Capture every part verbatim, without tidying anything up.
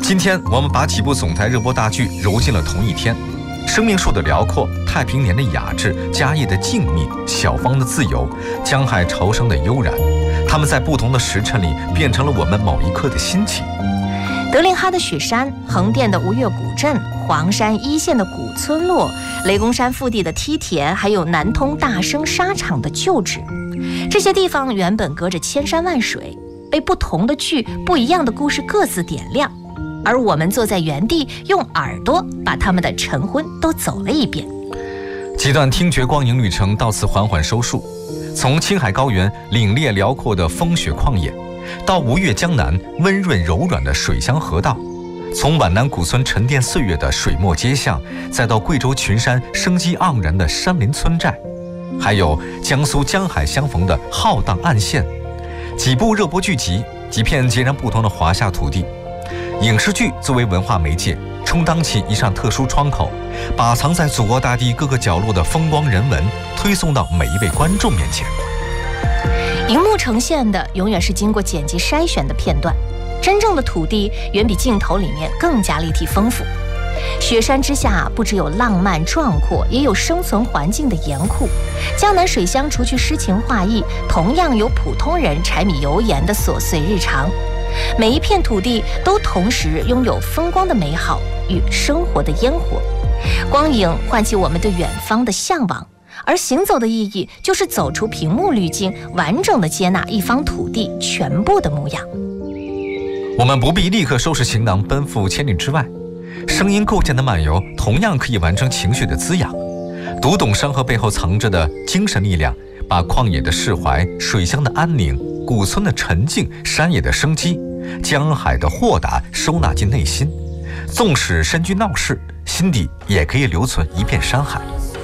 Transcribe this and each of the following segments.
今天我们把几部总台热播大剧揉进了同一天。生命树的辽阔，太平年的雅致，家业的静谧，小芳的自由，江海潮生的悠然，他们在不同的时辰里变成了我们某一刻的心情。 德令哈的雪山，横店的吴越古镇，黄山一线的古村落，雷公山腹地的梯田，还有南通大生纱厂的旧址，这些地方原本隔着千山万水，被不同的剧、不一样的故事各自点亮，而我们坐在原地，用耳朵把他们的晨昏都走了一遍。 几段听觉光影旅程到此缓缓收束，从青海高原凛冽辽阔的风雪旷野，到吴越江南温润柔软的水乡河道，从皖南古村沉淀岁月的水墨街巷，再到贵州群山生机盎然的山林村寨，还有江苏江海相逢的浩荡岸线，几部热播剧集，几片截然不同的华夏土地。影视剧作为文化媒介，充当起一扇特殊窗口，把藏在祖国大地各个角落的风光人文推送到每一位观众面前。 荧幕呈现的永远是经过剪辑筛选的片段，真正的土地远比镜头里面更加立体丰富。雪山之下不只有浪漫壮阔，也有生存环境的严酷。江南水乡除去诗情画意，同样有普通人柴米油盐的琐碎日常。每一片土地都同时拥有风光的美好与生活的烟火。光影唤起我们对远方的向往，而行走的意义就是走出屏幕滤镜，完整的接纳一方土地全部的模样。 我们不必立刻收拾行囊奔赴千里之外，声音构建的漫游同样可以完成情绪的滋养。读懂山河背后藏着的精神力量，把旷野的释怀，水乡的安宁，古村的沉静，山野的生机，江海的豁达收纳进内心。纵使身居闹市，心底也可以留存一片山海。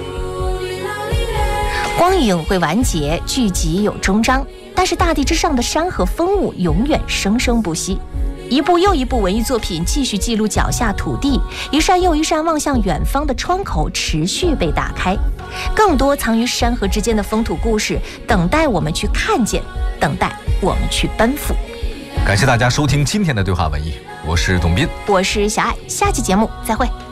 光影会完结，剧集有终章，但是大地之上的山河风物永远生生不息。一部又一部文艺作品继续记录脚下土地，一扇又一扇望向远方的窗口持续被打开，更多藏于山河之间的风土故事等待我们去看见，等待我们去奔赴。 感谢大家收听今天的对话文艺，我是董斌， 我是小爱，下期节目再会。